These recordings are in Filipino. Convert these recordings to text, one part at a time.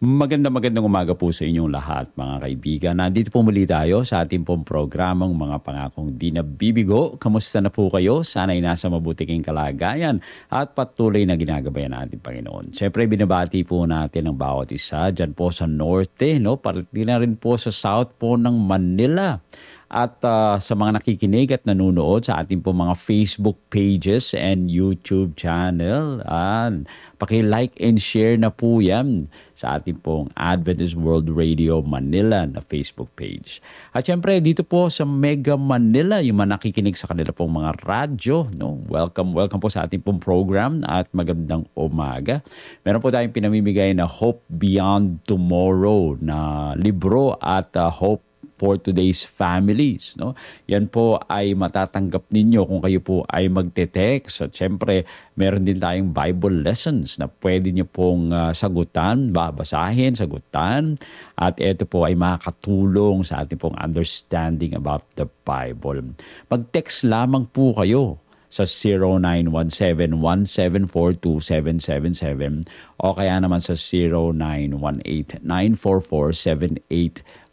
Magandang umaga po sa inyong lahat mga kaibigan. Nandito po muli tayo sa ating pong programang Mga Pangakong Di Nabibigo. Kamusta na po kayo? Sana'y nasa mabuting kalagayan at patuloy na ginagabayan natin Panginoon. Siyempre binabati po natin ang bawat isa dyan po sa norte, no? Pati na rin po sa south po ng Manila. At sa mga nakikinig at nanonood sa ating po mga Facebook pages and YouTube channel, paki-like and share na po yan sa ating pong Adventist World Radio Manila na Facebook page. At syempre dito po sa Mega Manila, yung mga nakikinig sa kanila pong mga radyo, no? Welcome po sa ating pong program at magandang umaga. Meron po tayong pinamimigay na Hope Beyond Tomorrow na libro at Hope for Today's Families, no? Yan po ay matatanggap ninyo kung kayo po ay magte-text. At syempre, meron din tayong Bible lessons na pwede nyo pong sagutan, babasahin, sagutan. At ito po ay makakatulong sa ating pong understanding about the Bible. Mag-text lamang po kayo sa 0917-174-2777 o kaya naman sa 0918-944-7891.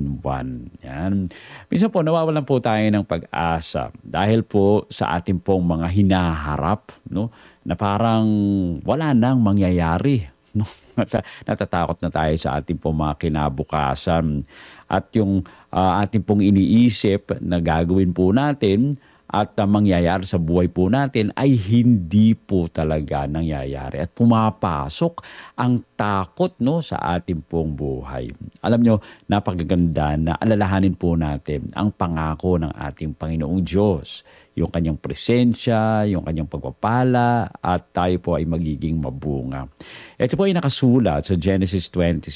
Yan. Minsan po nawawalan po tayo ng pag-asa dahil po sa ating pong mga hinaharap, no, na parang wala nang mangyayari, no? Natatakot na tayo sa ating pong mga kinabukasan at yung ating pong iniisip na gagawin po natin at mangyayari sa buhay po natin ay hindi po talaga nangyayari. At pumapasok ang takot, no, sa ating pong buhay. Alam nyo, napakaganda na alalahanin po natin ang pangako ng ating Panginoong Diyos. Yung kanyang presensya, yung kanyang pagpapala, at tayo po ay magiging mabunga. Ito po ay nakasulat sa Genesis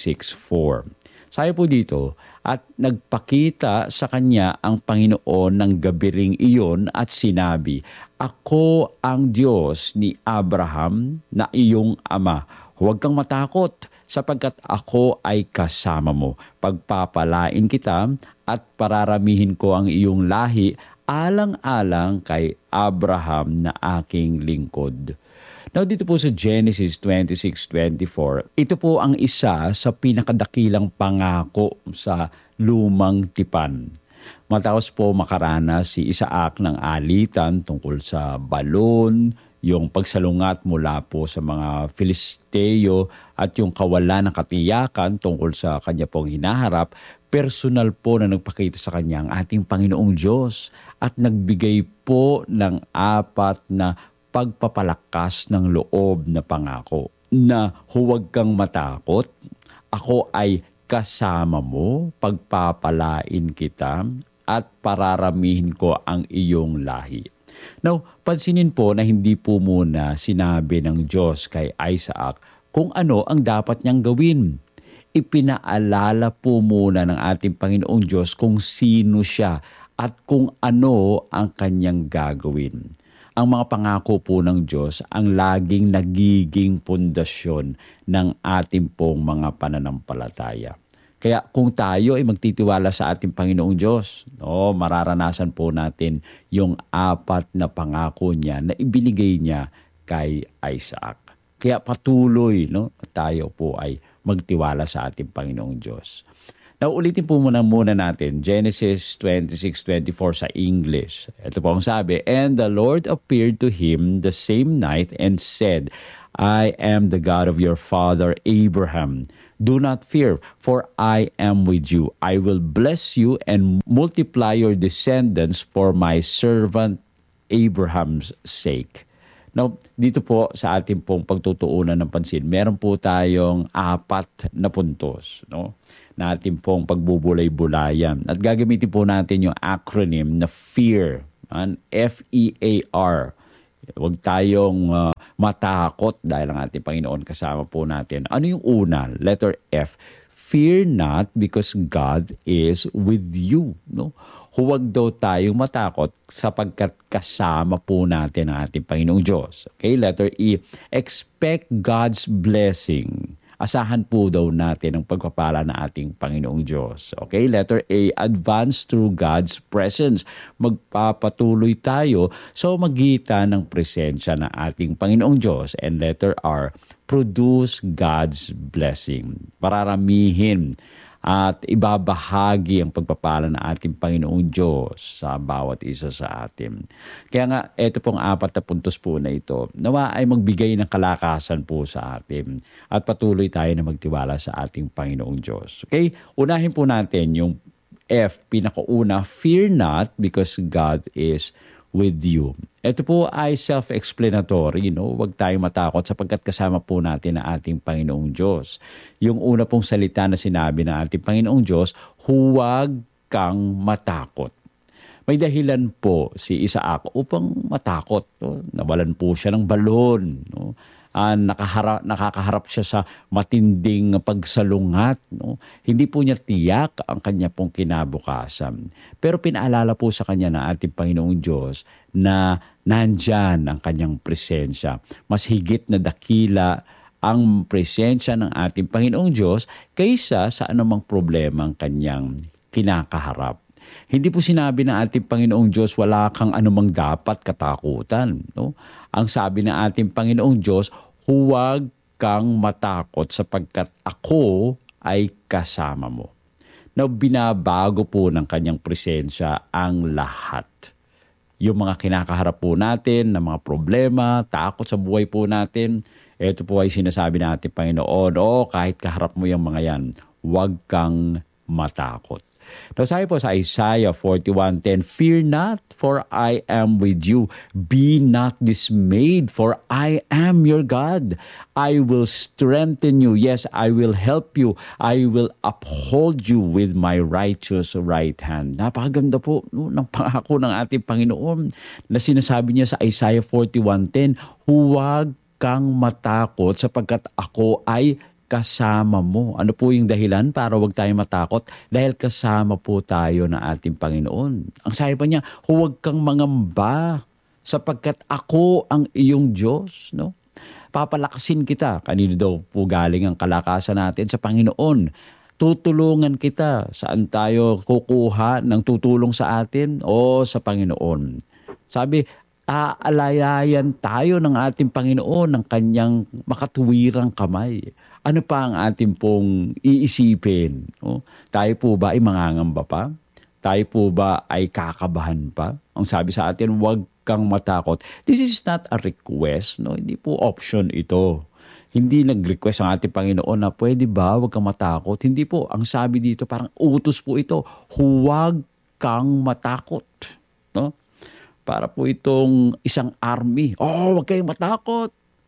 26:4. Sabi po dito, at nagpakita sa kanya ang Panginoon ng gabi ring iyon at sinabi, Ako ang Diyos ni Abraham na iyong ama. Huwag kang matakot sapagkat ako ay kasama mo. Pagpapalain kita at pararamihin ko ang iyong lahi alang-alang kay Abraham na aking lingkod. Now dito po sa Genesis 26:24, ito po ang isa sa pinakadakilang pangako sa lumang tipan. Matapos po makaranas si Isaac ng alitan tungkol sa balon, yung pagsalungat mula po sa mga Filisteo at yung kawalan ng katiyakan tungkol sa kanya pong hinaharap, personal po na nagpakita sa kanya ang ating Panginoong Diyos at nagbigay po ng 4 na pagpapalakas ng loob na pangako na huwag kang matakot, ako ay kasama mo, pagpapalain kita at pararamihin ko ang iyong lahi. Now, pansinin po na hindi po muna sinabi ng Diyos kay Isaac kung ano ang dapat niyang gawin. Ipinaalala po muna ng ating Panginoong Diyos kung sino siya at kung ano ang kanyang gagawin. Ang mga pangako po ng Diyos ang laging nagiging pundasyon ng ating pong mga pananampalataya. Kaya kung tayo ay magtitiwala sa ating Panginoong Diyos, no, mararanasan po natin yung 4 na pangako niya na ibinigay niya kay Isaac. Kaya patuloy, no, tayo po ay magtiwala sa ating Panginoong Diyos. Now, ulitin po muna natin, Genesis 26:24 sa English. Ito po ang sabi, And the Lord appeared to him the same night and said, I am the God of your father Abraham. Do not fear, for I am with you. I will bless you and multiply your descendants for my servant Abraham's sake. Now, dito po sa ating pong pagtutuunan ng pansin, meron po tayong 4 na puntos, no, na ating pong pagbubulay-bulayan. At gagamitin po natin yung acronym na FEAR. F-E-A-R. Huwag tayong matakot dahil ang ating Panginoon kasama po natin. Ano yung una? Letter F. Fear not because God is with you. No? Huwag daw tayong matakot sapagkat kasama po natin ang ating Panginoong Diyos. Okay, letter E. Expect God's blessing. Asahan po daw natin ang pagpapala ng ating Panginoong Diyos. Okay, letter A. Advance through God's presence. Magpapatuloy tayo sa magitan ng presensya ng ating Panginoong Diyos. And letter R. produce God's blessing. Pararamihin at ibabahagi ang pagpapala ng ating Panginoong Diyos sa bawat isa sa atin. Kaya nga, ito pong 4 na puntos po na ito, nawa ay magbigay ng kalakasan po sa atin at patuloy tayo na magtiwala sa ating Panginoong Diyos. Okay? Unahin po natin yung F, pinakauna, fear not because God is with you. Ito po ay self-explanatory, no? Huwag tayong matakot sapagkat kasama po natin ang ating Panginoong Diyos. Yung una pong salita na sinabi ng ating Panginoong Diyos, huwag kang matakot. May dahilan po si Isaac upang matakot. No? Nawalan po siya ng balon. No? Nakakaharap siya sa matinding pagsalungat. No? Hindi po niya tiyak ang kanya pong kinabukasan. Pero pinaalala po sa kanya ng ating Panginoong Diyos na nandyan ang kanyang presensya. Mas higit na dakila ang presensya ng ating Panginoong Diyos kaysa sa anumang problema ang kanyang kinakaharap. Hindi po sinabi ng ating Panginoong Diyos wala kang anumang dapat katakutan. No? Ang sabi ng ating Panginoong Diyos, huwag kang matakot sapagkat ako ay kasama mo. Na binabago po ng kanyang presensya ang lahat. Yung mga kinakaharap po natin, na mga problema, takot sa buhay po natin, ito po ay sinasabi ng ating Panginoon, kahit kaharap mo yung mga yan, huwag kang matakot. Now, sabi po sa Isaiah 41:10, fear not, for I am with you. Be not dismayed, for I am your God. I will strengthen you. Yes, I will help you. I will uphold you with my righteous right hand. Napakaganda po ng pangako ng ating Panginoon na sinasabi niya sa Isaiah 41:10, huwag kang matakot sapagkat ako ay kasama mo. Ano po yung dahilan para wag tayong matakot? Dahil kasama po tayo ng ating Panginoon. Ang sabi pa niya, huwag kang mangamba sapagkat ako ang iyong Diyos. No? Papalakasin kita. Kanino daw po galing ang kalakasan natin? Sa Panginoon. Tutulungan kita. Saan tayo kukuha ng tutulong sa atin? O sa Panginoon. Sabi, aalayayan tayo ng ating Panginoon ng kanyang makatuwirang kamay. Ano pa ang ating pong iisipin? Oh, tayo po ba ay mangangamba pa? Tayo po ba ay kakabahan pa? Ang sabi sa atin, huwag kang matakot. This is not a request. No? Hindi po option ito. Hindi nag-request ang ating Panginoon na pwede ba, huwag kang matakot. Hindi po. Ang sabi dito, parang utos po ito. Huwag kang matakot. No? Para po itong isang army. Huwag kayong matakot.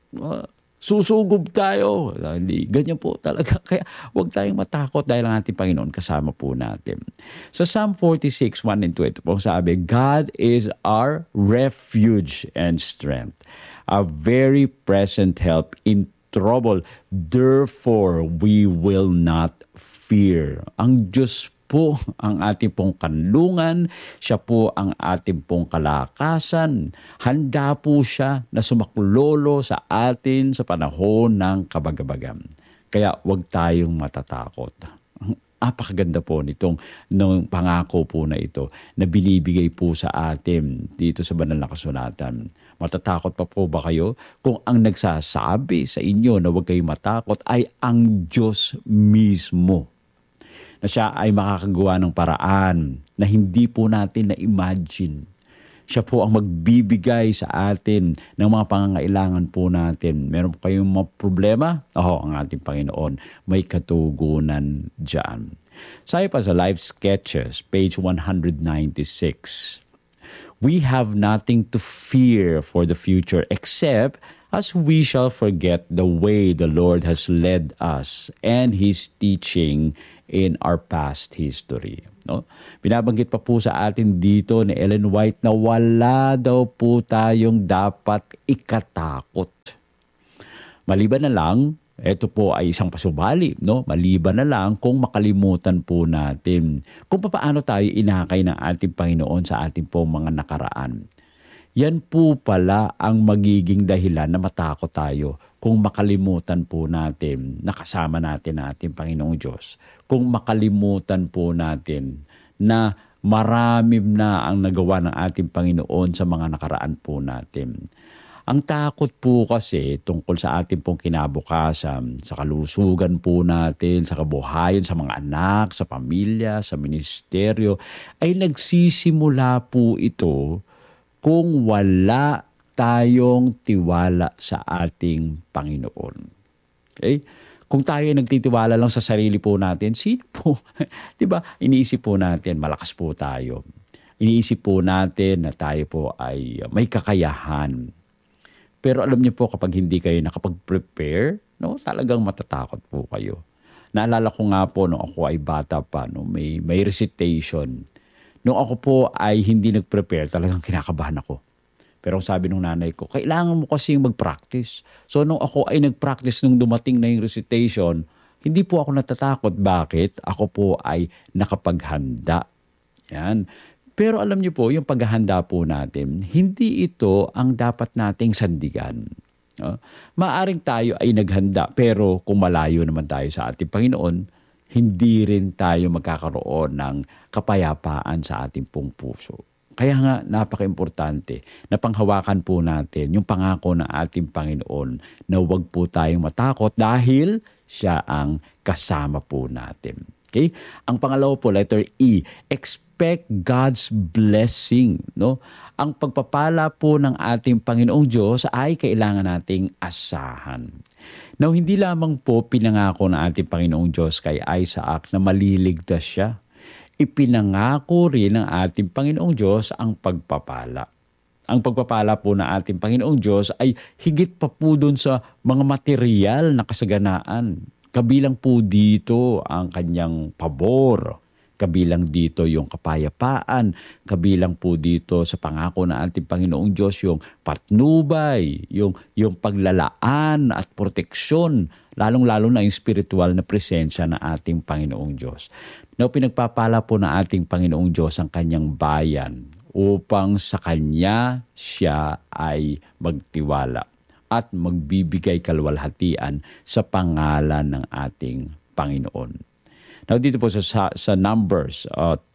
Susugob tayo. Hindi, ganyan po talaga. Kaya huwag tayong matakot dahil ang ating Panginoon kasama po natin. Sa Psalm 46:1 and 2, ito po sabi, God is our refuge and strength, a very present help in trouble. Therefore, we will not fear. Ang Diyos po ang ating pong kanlungan, siya po ang ating pong kalakasan. Handa po siya na sumaklolo sa atin sa panahon ng kabagabagan. Kaya huwag tayong matatakot. Napakaganda po nitong pangako po na ito na binibigay po sa atin dito sa banal na kasulatan. Matatakot pa po ba kayo kung ang nagsasabi sa inyo na huwag kayong matakot ay ang Diyos mismo? Na siya ay makakagawa ng paraan na hindi po natin na-imagine. Siya po ang magbibigay sa atin ng mga pangangailangan po natin. Meron po kayong mga problema? Ang ating Panginoon may katugunan dyan. Sabi pa sa Life Sketches, page 196, we have nothing to fear for the future except as we shall forget the way the Lord has led us and His teaching in our past history. No? Binabanggit pa po sa atin dito ni Ellen White na wala daw po tayong dapat ikatakot. Maliban na lang, ito po ay isang pasubali, no? Maliban na lang kung makalimutan po natin kung paano tayo inakay ng ating Panginoon sa ating pong mga nakaraan. Yan po pala ang magiging dahilan na matakot tayo kung makalimutan po natin na kasama natin ang ating Panginoong Diyos. Kung makalimutan po natin na marami na ang nagawa ng ating Panginoon sa mga nakaraan po natin. Ang takot po kasi tungkol sa ating pong kinabukasan, sa kalusugan po natin, sa kabuhayan, sa mga anak, sa pamilya, sa ministeryo, ay nagsisimula po ito kung wala tayong tiwala sa ating Panginoon. Okay? Kung tayo ay nagtitiwala lang sa sarili po natin, sino po? 'Di ba? Iniisip po natin, malakas po tayo. Iniisip po natin na tayo po ay may kakayahan. Pero alam niyo po kapag hindi kayo nakapag-prepare, no, talagang matatakot po kayo. Naalala ko nga po nung ako ay bata pa, no, may recitation. Nung ako po ay hindi nag-prepare, talagang kinakabahan ako. Pero ang sabi ng nanay ko, kailangan mo kasi mag-practice. So nung ako ay nag-practice nung dumating na yung recitation, hindi po ako natatakot. Bakit? Ako po ay nakapaghanda. Yan. Pero alam niyo po, yung paghahanda po natin, hindi ito ang dapat nating sandigan. No? Maaring tayo ay naghanda, pero kung malayo naman tayo sa ating Panginoon, hindi rin tayo magkakaroon ng kapayapaan sa ating pong puso. Kaya nga napaka-importante na panghawakan po natin yung pangako ng ating Panginoon na huwag po tayong matakot dahil siya ang kasama po natin. Okay? Ang pangalawa po, letter E, expect God's blessing. No? Ang pagpapala po ng ating Panginoong Diyos ay kailangan nating asahan. Now, hindi lamang po pinangako ng ating Panginoong Diyos kay Isaac na maliligtas siya. Ipinangako rin ng ating Panginoong Diyos ang pagpapala. Ang pagpapala po ng ating Panginoong Diyos ay higit pa po dun sa mga material na kasaganaan. Kabilang po dito ang kanyang pabor. Kabilang dito yung kapayapaan. Kabilang po dito sa pangako ng ating Panginoong Diyos yung patnubay, yung paglalaan at proteksyon, lalong-lalo na yung spiritual na presensya ng ating Panginoong Diyos. Now, pinagpapala po ng ating Panginoong Diyos ang kanyang bayan upang sa kanya siya ay magtiwala at magbibigay kalwalhatian sa pangalan ng ating Panginoon. Now, dito po sa Numbers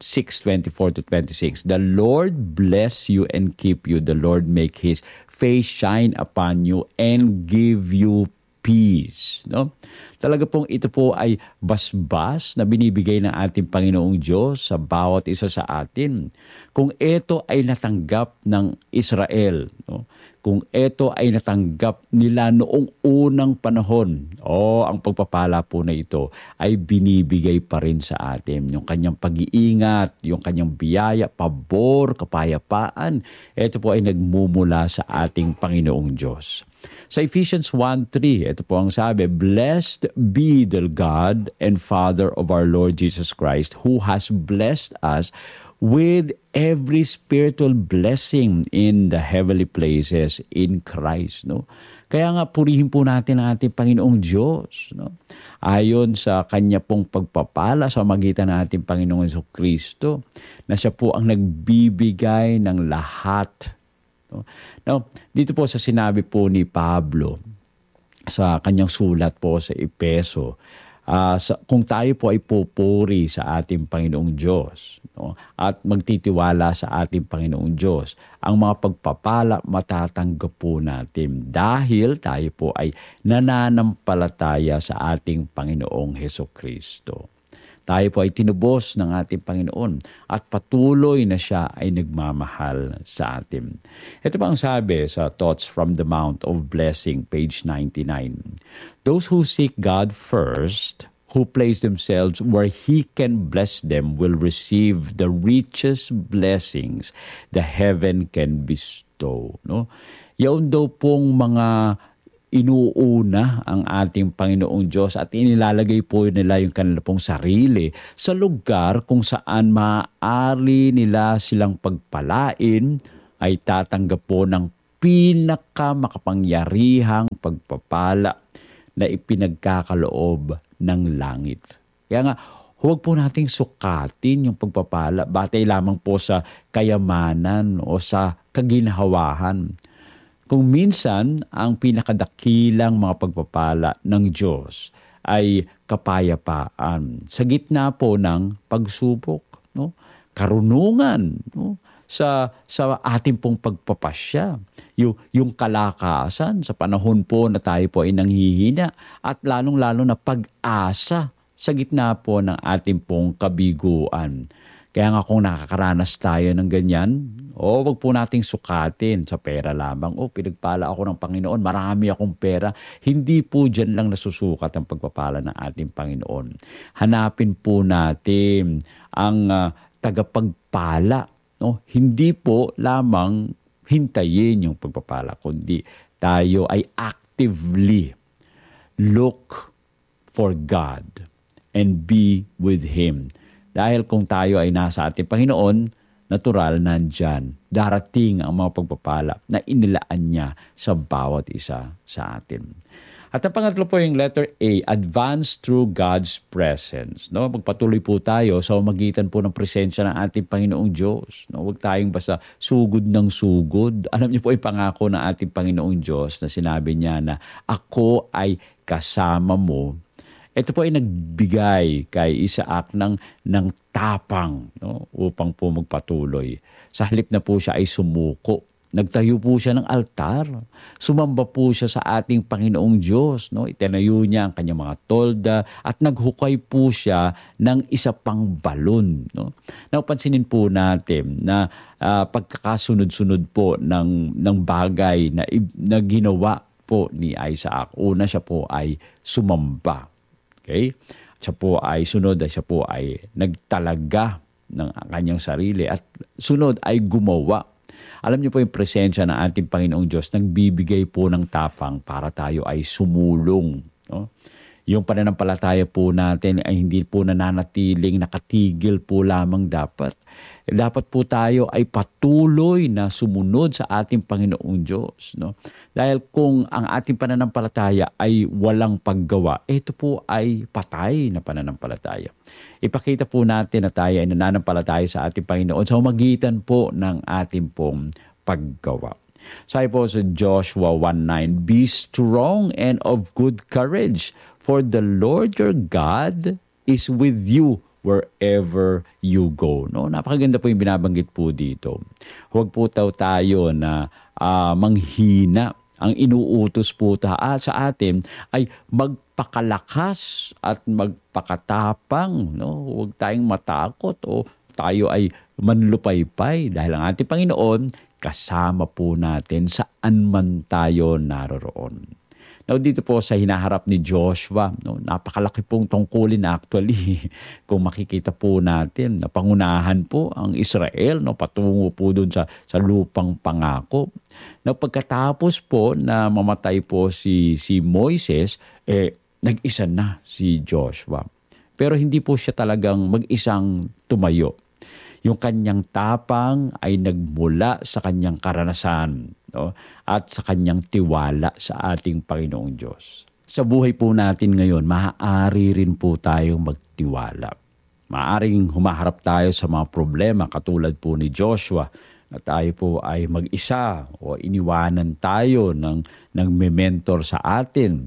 6:24-26, the Lord bless you and keep you. The Lord make His face shine upon you and give you peace. No? Talaga pong ito po ay basbas na binibigay ng ating Panginoong Diyos sa bawat isa sa atin. Kung ito ay natanggap ng Israel, no? Kung ito ay natanggap nila noong unang panahon, ang pagpapala po na ito ay binibigay pa rin sa atin. Yung kanyang pag-iingat, yung kanyang biyaya, pabor, kapayapaan, ito po ay nagmumula sa ating Panginoong Diyos. Sa Ephesians 1:3, ito po ang sabi, blessed be the God and Father of our Lord Jesus Christ, who has blessed us with every spiritual blessing in the heavenly places in Christ. No? Kaya nga purihin po natin ang ating Panginoong Diyos. No? Ayon sa kanya pong pagpapala sa magitan ng ating Panginoong Jesucristo, na siya po ang nagbibigay ng lahat. No? Now, dito po sa sinabi po ni Pablo sa kanyang sulat po sa Epeso, kung tayo po ay pupuri sa ating Panginoong Diyos, no, at magtitiwala sa ating Panginoong Diyos, ang mga pagpapala matatanggap po natin dahil tayo po ay nananampalataya sa ating Panginoong Hesukristo. Tayo po ay tinubos ng ating Panginoon at patuloy na siya ay nagmamahal sa atin. Ito pa ang sabi sa Thoughts from the Mount of Blessing, page 99. Those who seek God first, who place themselves where He can bless them, will receive the richest blessings the heaven can bestow. No? Yaon daw pong mga inuuna ang ating Panginoong Diyos at inilalagay po nila yung kanila pong sarili sa lugar kung saan maaari nila silang pagpalain, ay tatanggap po ng pinakamakapangyarihang pagpapala na ipinagkakaloob ng langit. Kaya nga, huwag po nating sukatin yung pagpapala batay lamang po sa kayamanan o sa kaginhawahan. Kung minsan, ang pinakadakilang mga pagpapala ng Diyos ay kapayapaan sa gitna po ng pagsubok, no? Karunungan, no? sa ating pong pagpapasya. Yung kalakasan sa panahon po na tayo po ay nanghihina at lalong-lalo na pag-asa sa gitna po ng ating pong kabiguan. Kaya nga kung nakakaranas tayo ng ganyan, wag po nating sukatin sa pera lamang. Pinagpala ako ng Panginoon, marami akong pera. Hindi po dyan lang nasusukat ang pagpapala ng ating Panginoon. Hanapin po natin ang tagapagpala. No? Hindi po lamang hintayin yung pagpapala, kundi tayo ay actively look for God and be with Him. Dahil kung tayo ay nasa ating Panginoon, natural nandyan, darating ang mga pagpapala na inilaan niya sa bawat isa sa atin. At ang pangatlo po yung letter A, advance through God's presence. No? Magpatuloy po tayo sa magitan po ng presensya ng ating Panginoong Diyos. No? Huwag tayong basta sugod ng sugod. Alam niyo po yung pangako ng ating Panginoong Diyos na sinabi niya na ako ay kasama mo. Ito po ay nagbigay kay Isaac ng tapang, no? Upang po magpatuloy. Sa halip na po siya ay sumuko. Nagtayo po siya ng altar. Sumamba po siya sa ating Panginoong Diyos. No? Itinayo niya ang kanyang mga tolda at naghukay po siya ng isa pang balon. No? Napansinin po natin na pagkakasunod-sunod po ng bagay na ginawa po ni Isaac. Una, siya po ay sumamba. Okay? Siya po ay nagtalaga ng kanyang sarili at sunod ay gumawa. Alam niyo po yung presensya ng ating Panginoong Diyos nagbibigay po ng tapang para tayo ay sumulong. No? Yung pananampalataya po natin ay hindi po nananatiling nakatigil po lamang dapat. Dapat po tayo ay patuloy na sumunod sa ating Panginoong Diyos. No? Dahil kung ang ating pananampalataya ay walang paggawa, ito po ay patay na pananampalataya. Ipakita po natin na tayo ay nananampalataya sa ating Panginoon sa magitan po ng ating pong paggawa. Sabi po sa Joshua 1:9, be strong and of good courage, for the Lord your God is with you wherever you go. No, napakaganda po yung binabanggit po dito. Huwag po tayo na manghina. Ang inuutos po sa atin ay magpakalakas at magpakatapang. No? Huwag tayong matakot o tayo ay manlupaypay dahil ang ating Panginoon kasama po natin saan man tayo naroroon. Now, dito po sa hinaharap ni Joshua, no, napakalaki pong tungkulin actually. Kung makikita po natin, napangunahan po ang Israel, no, patungo po dun sa lupang pangako. Now, pagkatapos po na mamatay po si Moises, nag-isa na si Joshua. Pero hindi po siya talagang mag-isang tumayo. Yung kanyang tapang ay nagmula sa kanyang karanasan, no? At sa kanyang tiwala sa ating Panginoong Diyos. Sa buhay po natin ngayon, maaari rin po tayong magtiwala. Maaaring humaharap tayo sa mga problema katulad po ni Joshua na tayo po ay mag-isa o iniwanan tayo ng mentor sa atin.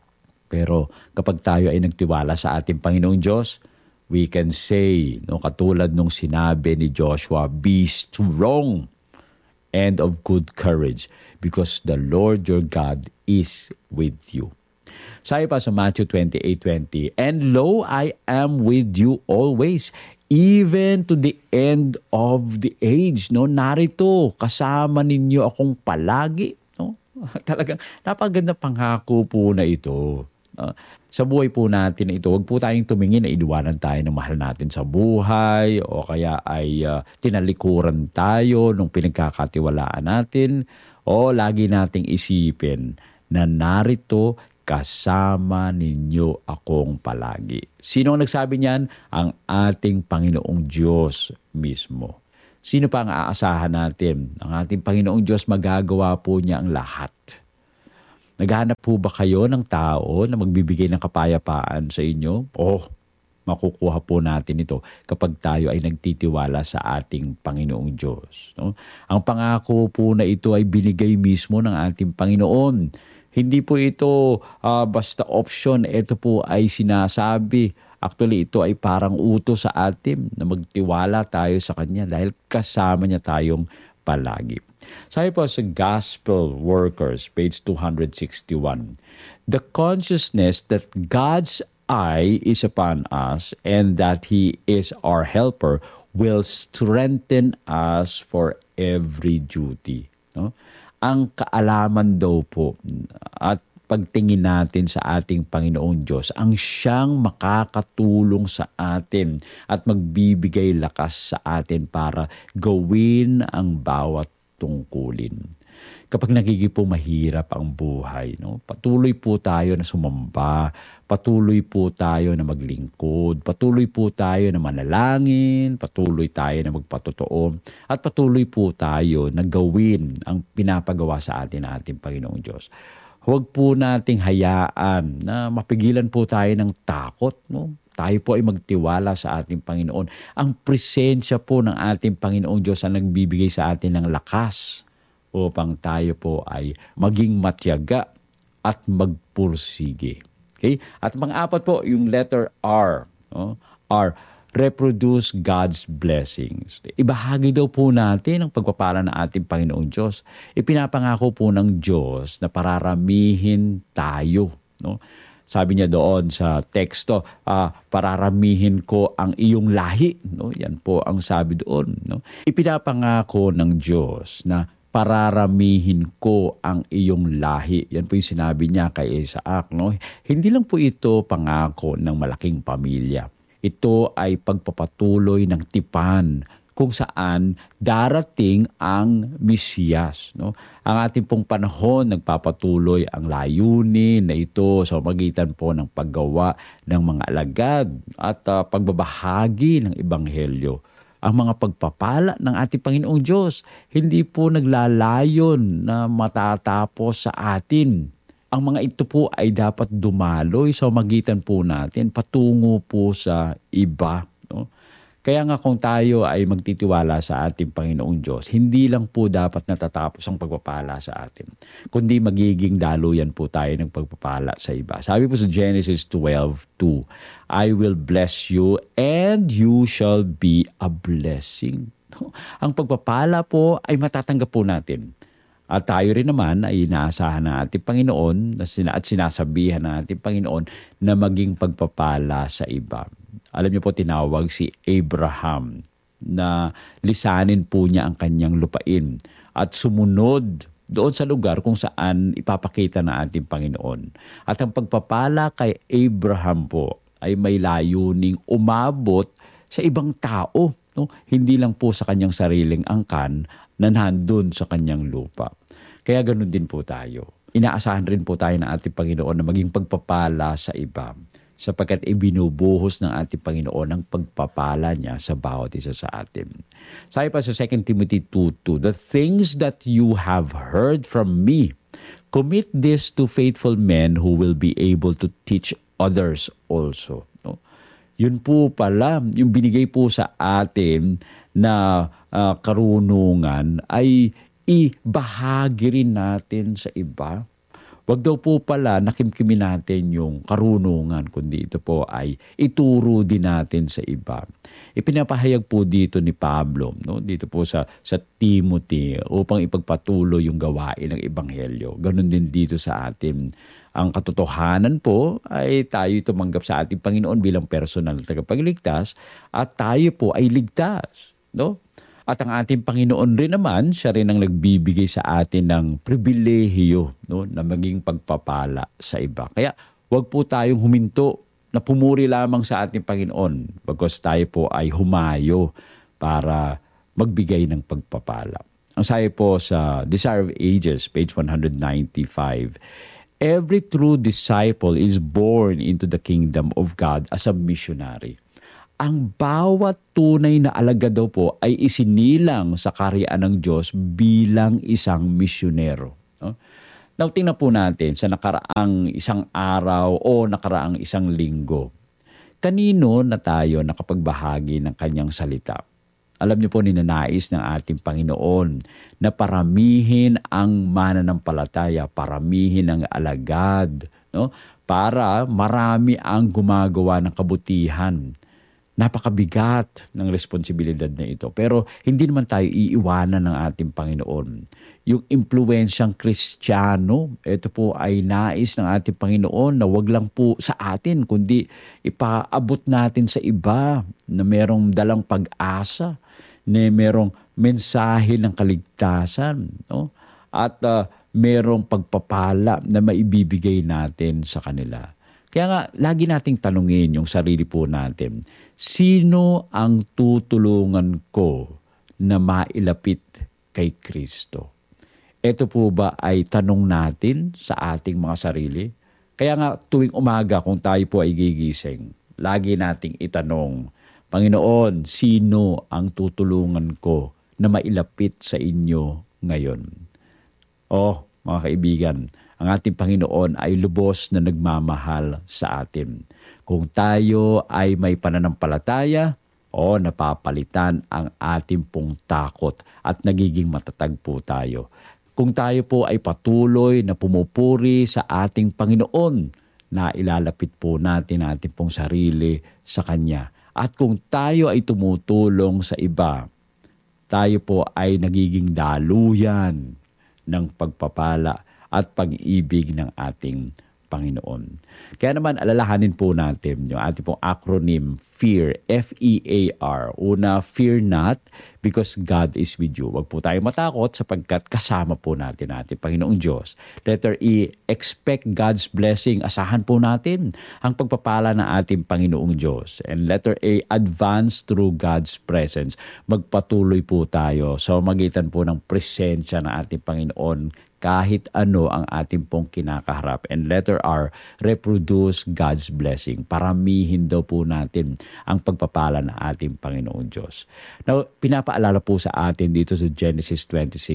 Pero kapag tayo ay nagtiwala sa ating Panginoong Diyos, we can say, no, katulad nung sinabi ni Joshua, be strong and of good courage because the Lord your God is with you. Sabi pa sa Matthew 28:20, and lo, I am with you always, even to the end of the age. No, narito, kasama ninyo akong palagi. No? Talagang napaganda pangako po na ito. Sa buhay po natin ito, huwag po tayong tumingin na idiwanan tayo ng mahal natin sa buhay o kaya ay tinalikuran tayo nung pinagkakatiwalaan natin o lagi nating isipin na narito kasama ninyo akong palagi. Sino ang nagsabi niyan? Ang ating Panginoong Diyos mismo. Sino pa ang aasahan natin? Ang ating Panginoong Diyos, magagawa po niya ang lahat. Naghahanap po ba kayo ng tao na magbibigay ng kapayapaan sa inyo? Makukuha po natin ito kapag tayo ay nagtitiwala sa ating Panginoong Diyos. No? Ang pangako po na ito ay binigay mismo ng ating Panginoon. Hindi po ito basta option. Ito po ay sinasabi Actually, ito ay parang utos sa atin na magtiwala tayo sa Kanya dahil kasama niya tayong palagi. Sabi po sa Gospel Workers, page 261, the consciousness that God's eye is upon us and that He is our helper will strengthen us for every duty. No? Ang kaalaman daw po at pagtingin natin sa ating Panginoong Diyos, ang siyang makakatulong sa atin at magbibigay lakas sa atin para gawin ang bawat tungkulin. Kapag nagiging po mahirap ang buhay, no? Patuloy po tayo na sumamba, patuloy po tayo na maglingkod, patuloy po tayo na manalangin, patuloy tayo na magpatotoo, at patuloy po tayo na gawin ang pinapagawa sa atin ng ating Panginoong Diyos. Huwag po nating hayaan na mapigilan po tayo ng takot, no? Tayo po ay magtiwala sa ating Panginoon. Ang presensya po ng ating Panginoong Diyos ang nagbibigay sa atin ng lakas upang tayo po ay maging matyaga at magpursige. Okay? At pang-apat po, yung letter R. No? R, reproduce God's blessings. Ibahagi daw po natin ang pagpapala ng ating Panginoong Diyos. Ipinapangako po ng Diyos na pararamihin tayo. No? Sabi niya doon sa teksto, pararamihin ko ang iyong lahi. No? Yan po ang sabi doon. No? Ipinapangako ng Diyos na pararamihin ko ang iyong lahi. Yan po yung sinabi niya kay Isaac. No? Hindi lang po ito pangako ng malaking pamilya. Ito ay pagpapatuloy ng tipan kung saan darating ang Mesiyas. No? Ang ating pong panahon, nagpapatuloy ang layunin na ito sa magitan po ng paggawa ng mga alagad at pagbabahagi ng Ebanghelyo. Ang mga pagpapala ng ating Panginoong Diyos, hindi po naglalayon na matatapos sa atin. Ang mga ito po ay dapat dumaloy sa magitan po natin patungo po sa iba. No? Kaya nga kung tayo ay magtitiwala sa ating Panginoong Diyos, hindi lang po dapat natatapos ang pagpapala sa atin, kundi magiging daluyan po tayo ng pagpapala sa iba. Sabi po sa Genesis 12:2, I will bless you and you shall be a blessing. No? Ang pagpapala po ay matatanggap po natin. At tayo rin naman ay inaasahan ng ating Panginoon at sinasabihan ng ating Panginoon na maging pagpapala sa iba. Alam niyo po, tinawag si Abraham na lisanin po niya ang kanyang lupain at sumunod doon sa lugar kung saan ipapakita ng ating Panginoon. At ang pagpapala kay Abraham po ay may layuning umabot sa ibang tao. No? Hindi lang po sa kanyang sariling angkan na nandun sa kanyang lupa. Kaya ganun din po tayo. Inaasahan rin po tayo ng ating Panginoon na maging pagpapala sa iba sapagkat ibinubuhos ng ating Panginoon ang pagpapala niya sa bawat isa sa atin. Sabi pa sa 2 Timothy 2:2, the things that you have heard from me, commit this to faithful men who will be able to teach others also. No? Yun po pala, yung binigay po sa atin na karunungan ay ibahagi rin natin sa iba. Wag daw po pala nakimkimin natin yung karunungan, kundi ito po ay ituro din natin sa iba. Ipinapahayag po dito ni Pablo, no? Dito po sa Timothy upang ipagpatuloy yung gawain ng Ebanghelyo. Ganun din dito sa atin. Ang katotohanan po ay tayo tumanggap sa ating Panginoon bilang personal na tagapagligtas at tayo po ay ligtas. No? At ang ating Panginoon rin naman, siya rin ang nagbibigay sa atin ng pribilehiyo, no, na maging pagpapala sa iba. Kaya huwag po tayong huminto na pumuri lamang sa ating Panginoon bagkus tayo po ay humayo para magbigay ng pagpapala. Ang sabi po sa Desire of Ages, page 195, every true disciple is born into the kingdom of God as a missionary. Ang bawat tunay na alagad daw po ay isinilang sa karyaan ng Diyos bilang isang misyonero. No? Now, tingnan po natin sa nakaraang isang araw o nakaraang isang linggo. Kanino na tayo nakapagbahagi ng kanyang salita? Alam niyo po, ninanais ng ating Panginoon na paramihin ang mananampalataya, paramihin ang alagad, no? para marami ang gumagawa ng kabutihan. Napakabigat ng responsibilidad na ito. Pero hindi naman tayo iiwanan ng ating Panginoon. Yung impluwensyang Kristiyano, ito po ay nais ng ating Panginoon na wag lang po sa atin, kundi ipaabot natin sa iba na merong dalang pag-asa, na merong mensahe ng kaligtasan, no? At merong pagpapala na maibibigay natin sa kanila. Kaya nga, lagi nating tanungin yung sarili po natin, sino ang tutulungan ko na mailapit kay Kristo? Ito po ba ay tanong natin sa ating mga sarili? Kaya nga, tuwing umaga kung tayo po ay gigising, lagi nating itanong, Panginoon, sino ang tutulungan ko na mailapit sa inyo ngayon? Mga kaibigan, ang ating Panginoon ay lubos na nagmamahal sa atin. Kung tayo ay may pananampalataya, napapalitan ang ating pong takot at nagiging matatag po tayo. Kung tayo po ay patuloy na pumupuri sa ating Panginoon, na ilalapit po natin ating pong sarili sa Kanya. At kung tayo ay tumutulong sa iba, tayo po ay nagiging daluyan ng pagpapala at pag-ibig ng ating Panginoon. Kaya naman alalahanin po natin yung ating pong acronym FEAR, F-E-A-R. Una, fear not because God is with you. Huwag po tayo matakot sapagkat kasama po natin ating Panginoong Diyos. Letter E, expect God's blessing. Asahan po natin ang pagpapala ng ating Panginoong Diyos. And letter A, advance through God's presence. Magpatuloy po tayo sa magitan po ng presensya ng ating Panginoon kahit ano ang ating pong kinakaharap. And letter R, reproduce God's blessing. Paramihin daw po natin ang pagpapala ng ating Panginoong Diyos. Now, pinapaalala po sa atin dito sa Genesis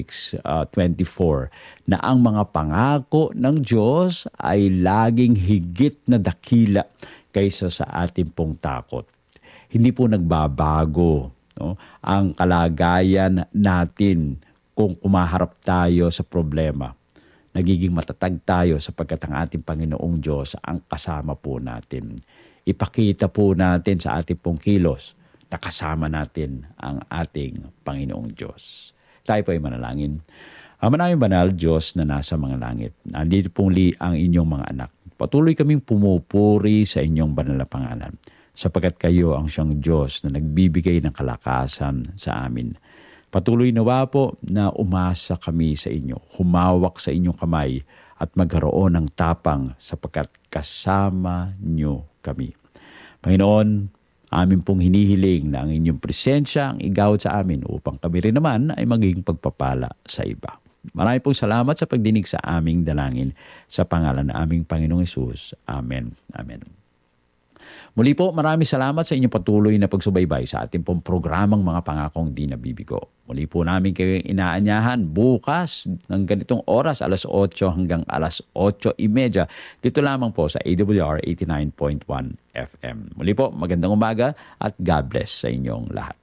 26:24 na ang mga pangako ng Diyos ay laging higit na dakila kaysa sa ating pong takot. Hindi po nagbabago, no, ang kalagayan natin kung kumaharap tayo sa problema. Nagiging matatag tayo sapagkat ang ating Panginoong Diyos ang kasama po natin. Ipakita po natin sa ating pong kilos na kasama natin ang ating Panginoong Diyos. Tayo po ay manalangin. Ama naming banal, Diyos na nasa mga langit, nandito pong ang inyong mga anak. Patuloy kaming pumupuri sa inyong banal na pangalan sapagkat kayo ang siyang Diyos na nagbibigay ng kalakasan sa amin. Patuloy nawa po na umasa kami sa inyo, humawak sa inyong kamay at magkaroon ng tapang sapagkat kasama nyo kami. Panginoon, amin pong hinihiling na ang inyong presensya ang igawad sa amin upang kami rin naman ay maging pagpapala sa iba. Marami pong salamat sa pagdinig sa aming dalangin sa pangalan ng aming Panginoong Hesus. Amen. Amen. Muli po, maraming salamat sa inyong patuloy na pagsubaybay sa ating pong programang Mga Pangakong Di Nabibigo. Muli po namin kayong inaanyahan bukas ng ganitong oras, alas 8 hanggang alas 8:30. Dito lamang po sa AWR 89.1 FM. Muli po, magandang umaga at God bless sa inyong lahat.